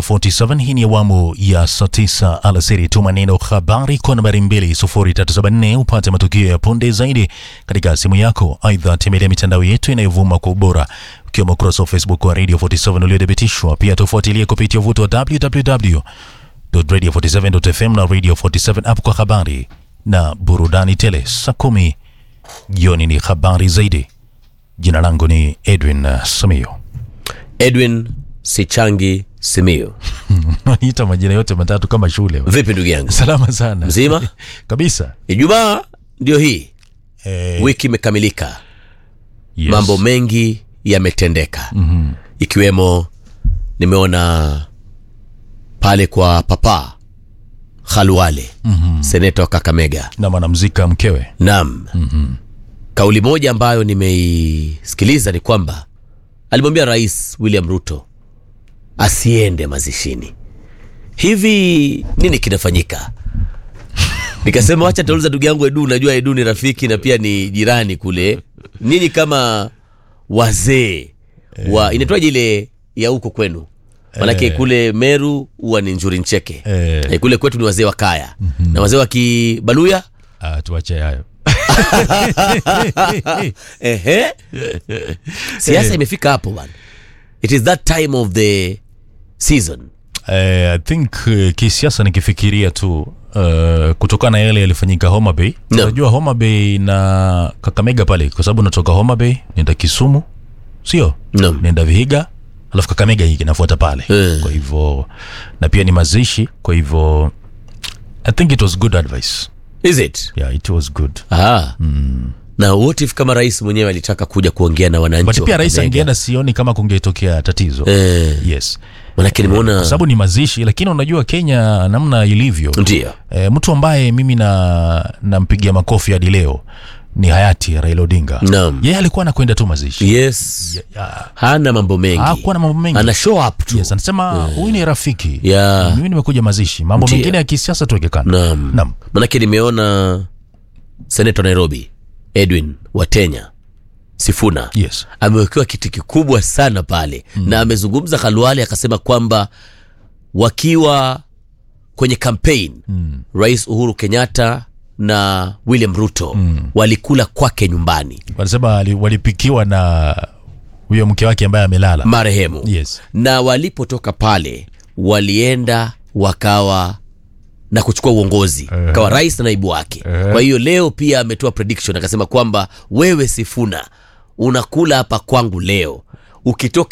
47. Hii ni awamu ya saa 9 alasiri. Tuma neno habari kwa nambari 20374 upate matukio ya punde zaidi katika simu yako. Aidha, tembelea mitandao yetu inayovuma kwa ubora ukiwemo ukurasa wa Facebook wa Radio 47 uliothibitishwa. Pia tufuatilie kupitia vuto wa www.radio47.fm na Radio 47 app kwa habari na burudani tele. Saa 10 jioni ni habari zaidi. Jina langu ni Edwin Samio. Edwin Sichangi Simio. Naita majina yote matatu kama shule. Vipi ndugu yangu? Salama sana. Mzima? Kabisa. Ijumaa ndio hii. Wiki imekamilika. Yes. Mambo mengi yametendeka. Ikiwemo nimeona pale kwa Papa Khalwale, seneta wa Kakamega na mwanamuziki mkewe. Naam. Kauli moja ambayo nimeisikiliza ni kwamba alimwambia Rais William Ruto asiende mazishini. Hivi nini kinafanyika? Nikasema wacha tauliza ndugu yangu Edu, najua Edu ni rafiki na pia ni jirani kule. Nini kama wazee wa inaitwaje ile ya huko kwenu? Manake kule Meru huwa ni Njuri Ncheke. Kule kwetu ni wazee wa kaya. Na wazee wa Kibaluya tuache hayo. Siasa imefika hapo bwana. It is that time of the season. I think kisiasa nikifikiria tu kutokana na yale yalifanyika Homa Bay. Unajua Homa Bay na Kakamega pale, kwa sababu natoka Homa Bay nenda Kisumu, sio? Nenda Vihiga, alafu Kakamega hiki nafuata pale. Kwa hivyo na pia ni mazishi, kwa hivyo I think it was good advice. Is it? Yeah, it was good. Na what if kama rais mwenyewe alitaka kuja kuongea na wananchi? But pia rais angeenda, sioni kama kungetokea tatizo. Yes. Manake nimeona kwa sababu ni mazishi, lakini unajua Kenya namna ilivyo. Ndio. Mtu ambaye mimi nampigia makofi hadi leo ni hayati Raila Odinga. Yeye alikuwa anakwenda tu mazishi. Yes. Hana mambo mengi. Hakuwa na mambo mengi. Ana show up tu. Yes, anasema huyu ni rafiki. Yeah. Mimi nimekuja mazishi. Mambo mengine ya kisiasa tuweke kando. Naam. Manake nimeona Senator Nairobi Edwin Watenya Sifuna. Yes. Amewekewa kiti kikubwa sana pale. Na amezungumza Khalwale akasema kwamba wakiwa kwenye campaign Rais Uhuru Kenyatta na William Ruto walikula kwake nyumbani. Wanasema walipikiwa na huyo mke wake ambaye amelala marehemu. Yes. Na walipotoka pale walienda wakawa na kuchukua uongozi kawa rais na naibu wake. Kwa hiyo leo pia ametoa prediction akasema kwamba wewe Sifuna unakula hapa kwangu leo, ukitoka